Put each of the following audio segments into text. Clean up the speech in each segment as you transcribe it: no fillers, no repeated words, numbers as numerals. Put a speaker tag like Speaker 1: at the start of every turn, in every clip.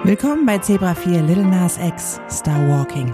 Speaker 1: Willkommen bei Zebra 4 Lil Nas X Star Walking.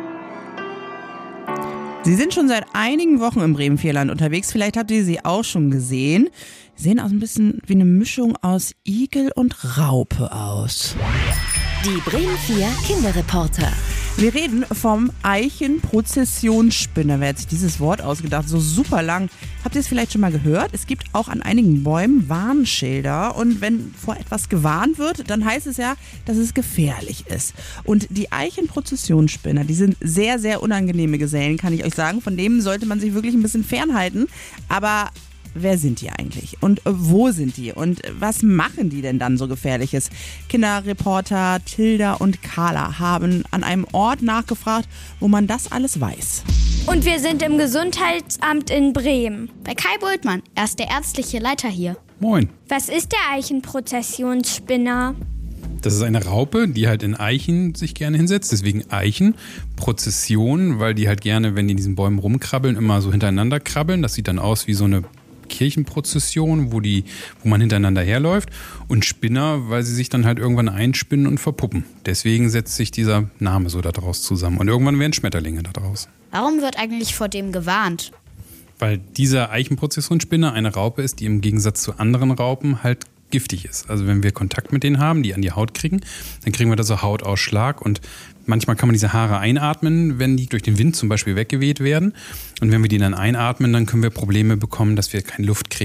Speaker 1: Sie sind schon seit einigen Wochen im Bremen-Vierland unterwegs. Vielleicht habt ihr sie auch schon gesehen. Sie sehen auch ein bisschen wie eine Mischung aus Igel und Raupe aus.
Speaker 2: Die Bremen 4 Kinderreporter.
Speaker 1: Wir reden vom Eichenprozessionsspinner. Wer hat sich dieses Wort ausgedacht? So super lang. Habt ihr es vielleicht schon mal gehört? Es gibt auch an einigen Bäumen Warnschilder. Und wenn vor etwas gewarnt wird, dann heißt es ja, dass es gefährlich ist. Und die Eichenprozessionsspinner, die sind sehr, sehr unangenehme Gesellen, kann ich euch sagen. Von denen sollte man sich wirklich ein bisschen fernhalten. Aber wer sind die eigentlich? Und wo sind die? Und was machen die denn dann so Gefährliches? Kinderreporter Tilda und Carla haben an einem Ort nachgefragt, wo man das alles weiß.
Speaker 3: Und wir sind im Gesundheitsamt in Bremen.
Speaker 4: Bei Kai Bultmann, er ist der ärztliche Leiter hier.
Speaker 5: Moin.
Speaker 3: Was ist der Eichenprozessionsspinner?
Speaker 5: Das ist eine Raupe, die halt in Eichen sich gerne hinsetzt, deswegen Eichenprozession, weil die halt gerne, wenn die in diesen Bäumen rumkrabbeln, immer so hintereinander krabbeln. Das sieht dann aus wie so eine Kirchenprozession, wo man hintereinander herläuft, und Spinner, weil sie sich dann halt irgendwann einspinnen und verpuppen. Deswegen setzt sich dieser Name so daraus zusammen, und irgendwann werden Schmetterlinge daraus.
Speaker 4: Warum wird eigentlich vor dem gewarnt?
Speaker 5: Weil dieser Eichenprozessionsspinner eine Raupe ist, die im Gegensatz zu anderen Raupen halt giftig ist. Also wenn wir Kontakt mit denen haben, die an die Haut kriegen, dann kriegen wir da so Hautausschlag, und manchmal kann man diese Haare einatmen, wenn die durch den Wind zum Beispiel weggeweht werden. Und wenn wir die dann einatmen, dann können wir Probleme bekommen, dass wir keine Luft kriegen.